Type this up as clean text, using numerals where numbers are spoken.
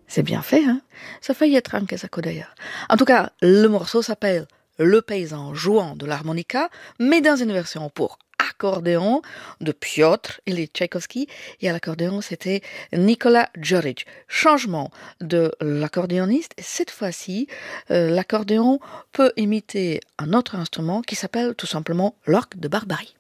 C'est bien fait, hein? Ça a failli être un Kesako d'ailleurs. En tout cas, le morceau s'appelle Le paysan jouant de l'harmonica, mais dans une version pour accordéon de Piotr Ilyich Tchaïkovski. Et à l'accordéon, c'était Nicolas Djoric. Changement de l'accordéoniste. Et cette fois-ci, l'accordéon peut imiter un autre instrument qui s'appelle tout simplement l'orgue de Barbarie.